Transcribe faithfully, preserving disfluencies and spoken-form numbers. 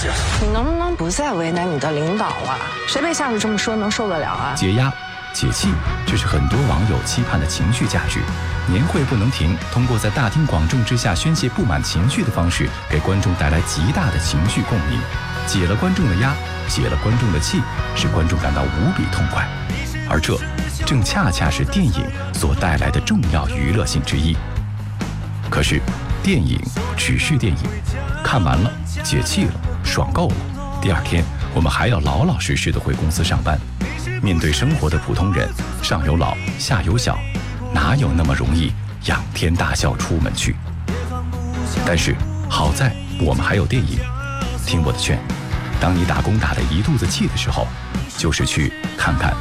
西。 你能不能不再为难你的领导啊？谁被下属这么说能受得了啊？ 解压、解气，这是很多网友期盼的情绪价值。年会不能停，通过在大庭广众之下宣泄不满情绪的方式，给观众带来极大的情绪共鸣，解了观众的压，解了观众的气，使观众感到无比痛快。而这正恰恰是电影所带来的重要娱乐性之一。可是，电影只是电影，看完了，解气了，爽够了，第二天我们还要老老实实的回公司上班。面对生活的普通人，上有老，下有小，哪有那么容易仰天大笑出门去？但是好在我们还有电影。听我的劝，当你打工打得一肚子气的时候，就是去看看